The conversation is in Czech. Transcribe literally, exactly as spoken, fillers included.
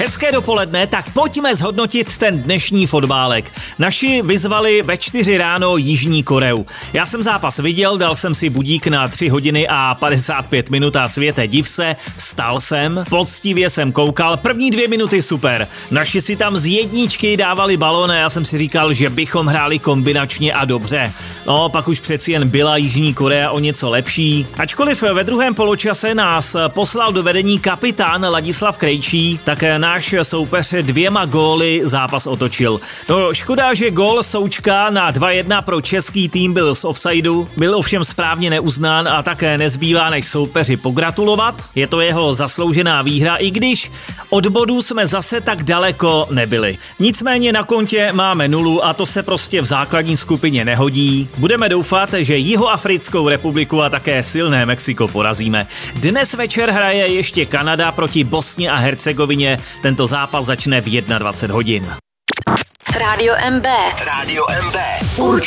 Hezké dopoledne, tak pojďme zhodnotit ten dnešní fotbálek. Naši vyzvali ve čtyři ráno Jižní Koreu. Já jsem zápas viděl, dal jsem si budík na tři hodiny a padesát pět minut a světe div se, vstal jsem, poctivě jsem koukal, první dvě minuty super. Naši si tam z jedničky dávali balón a já jsem si říkal, že bychom hráli kombinačně a dobře. No, pak už přeci jen byla Jižní Korea o něco lepší. Ačkoliv ve druhém poločase nás poslal do vedení kapitán Ladislav Krejčí, tak náš soupeř dvěma góly zápas otočil. No, škoda, že gól Součka na dva jedna pro český tým byl z offsideu, byl ovšem správně neuznán a také nezbývá než soupeři pogratulovat. Je to jeho zasloužená výhra, i když od bodů jsme zase tak daleko nebyli. Nicméně na kontě máme nulu a to se prostě v základní skupině nehodí. Budeme doufat, že Jihoafrickou republiku a také silné Mexiko porazíme. Dnes večer hraje ještě Kanada proti Bosně a Hercegovině. Tento zápas začne v dvacet jedna hodin. Rádio M B. Rádio M B. Určitě.